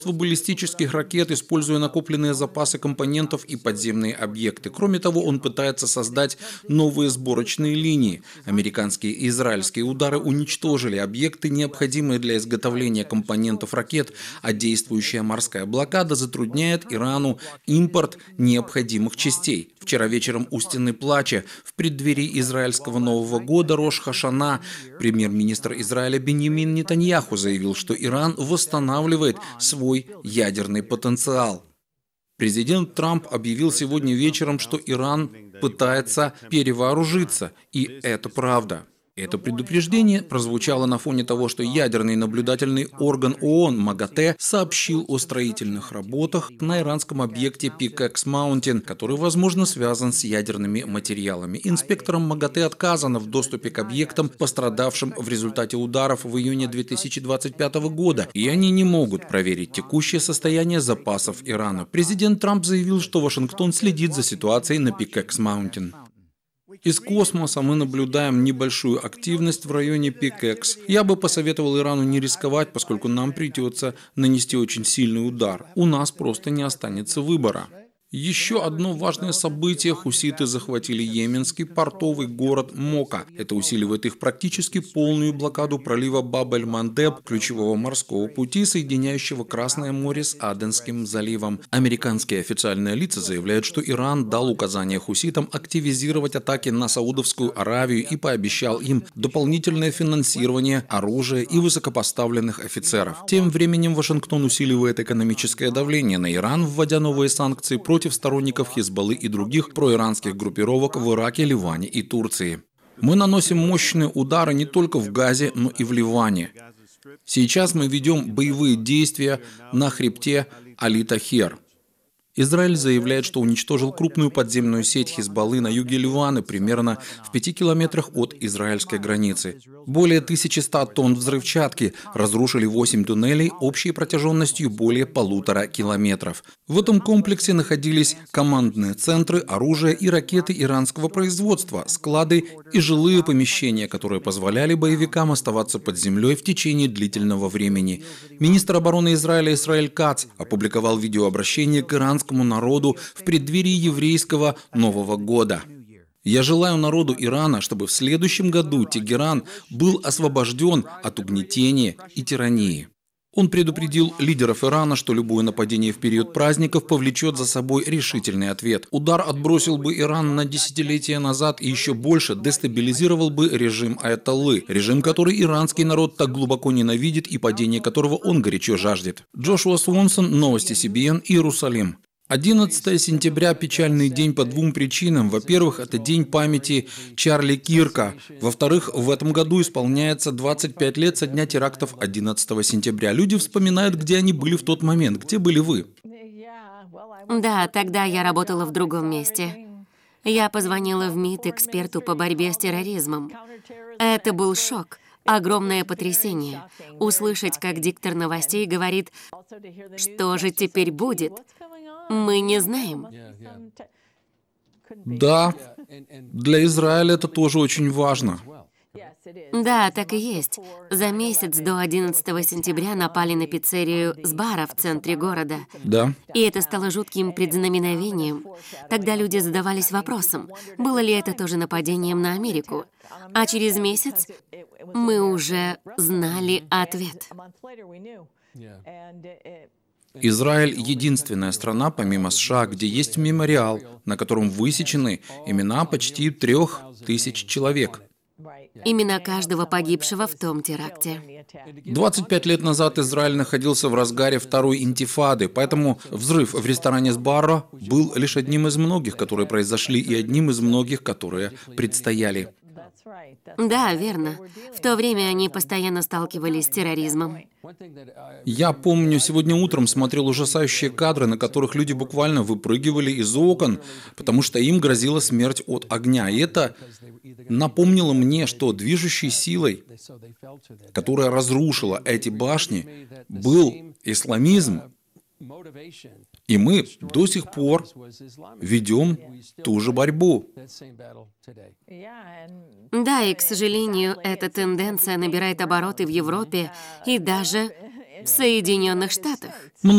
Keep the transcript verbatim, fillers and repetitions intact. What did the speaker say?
баллистических ракет, используя накопленные запасы компонентов и подземные объекты. Кроме того, он пытается создать новые сборочные линии. Американские и израильские удары уничтожили объекты, необходимые для изготовления компонентов ракет, а действующая морская блокада затрудняет Ирану импорт необходимых частей. Вчера вечером у Стены Плача в преддверии израильского Нового года Рош-Хашана премьер-министр Израиля Биньямин Нетаньяху заявил, что Иран восстанавливает свой ядерный потенциал. Президент Трамп объявил сегодня вечером, что Иран пытается перевооружиться, и это правда. Это предупреждение прозвучало на фоне того, что ядерный наблюдательный орган ООН МАГАТЭ сообщил о строительных работах на иранском объекте Пикэкс Маунтин, который, возможно, связан с ядерными материалами. Инспекторам МАГАТЭ отказано в доступе к объектам, пострадавшим в результате ударов в июне две тысячи двадцать пятого года, и они не могут проверить текущее состояние запасов Ирана. Президент Трамп заявил, что Вашингтон следит за ситуацией на Пикэкс Маунтин. Из космоса мы наблюдаем небольшую активность в районе Пикэкс. Я бы посоветовал Ирану не рисковать, поскольку нам придется нанести очень сильный удар. У нас просто не останется выбора. Еще одно важное событие: хуситы захватили йеменский портовый город Мока. Это усиливает их практически полную блокаду пролива Баб-эль-Мандеб, ключевого морского пути, соединяющего Красное море с Аденским заливом. Американские официальные лица заявляют, что Иран дал указание хуситам активизировать атаки на Саудовскую Аравию и пообещал им дополнительное финансирование, оружие и высокопоставленных офицеров. Тем временем Вашингтон усиливает экономическое давление на Иран, вводя новые санкции против против сторонников Хизбаллы и других проиранских группировок в Ираке, Ливане и Турции. Мы наносим мощные удары не только в Газе, но и в Ливане. Сейчас мы ведем боевые действия на хребте Али-Тахер. Израиль заявляет, что уничтожил крупную подземную сеть Хизбаллы на юге Ливана, примерно в пяти километрах от израильской границы. Более тысячи ста тонн взрывчатки разрушили восемь туннелей общей протяженностью более полутора километров. В этом комплексе находились командные центры, оружие и ракеты иранского производства, склады и жилые помещения, которые позволяли боевикам оставаться под землей в течение длительного времени. Министр обороны Израиля Исраэль Кац опубликовал видеообращение к иранскому народу в преддверии еврейского Нового года. «Я желаю народу Ирана, чтобы в следующем году Тегеран был освобожден от угнетения и тирании». Он предупредил лидеров Ирана, что любое нападение в период праздников повлечет за собой решительный ответ. Удар отбросил бы Иран на десятилетия назад и еще больше дестабилизировал бы режим Аятоллы, режим, который иранский народ так глубоко ненавидит и падение которого он горячо жаждет. Джошуа Свонсон, новости Си Би Эн, Иерусалим. одиннадцатое сентября – печальный день по двум причинам. Во-первых, это день памяти Чарли Кирка. Во-вторых, в этом году исполняется двадцать пять лет со дня терактов одиннадцатого сентября. Люди вспоминают, где они были в тот момент. Где были вы? Да, тогда я работала в другом месте. Я позвонила в МИД эксперту по борьбе с терроризмом. Это был шок. Огромное потрясение. Услышать, как диктор новостей говорит, что же теперь будет, мы не знаем. Да, для Израиля это тоже очень важно. Да, так и есть. За месяц до одиннадцатого сентября напали на пиццерию Сбара в центре города. Да. И это стало жутким предзнаменовением. Тогда люди задавались вопросом, было ли это тоже нападением на Америку. А через месяц мы уже знали ответ. Израиль – единственная страна, помимо США, где есть мемориал, на котором высечены имена почти трех тысяч человек. Имена каждого погибшего в том теракте. двадцать пять лет назад Израиль находился в разгаре второй интифады, поэтому взрыв в ресторане Сбарра был лишь одним из многих, которые произошли, и одним из многих, которые предстояли. Да, верно. В то время они постоянно сталкивались с терроризмом. Я помню, сегодня утром смотрел ужасающие кадры, на которых люди буквально выпрыгивали из окон, потому что им грозила смерть от огня. И это напомнило мне, что движущей силой, которая разрушила эти башни, был исламизм. И мы до сих пор ведем ту же борьбу. Да, и, к сожалению, эта тенденция набирает обороты в Европе и даже в Соединенных Штатах.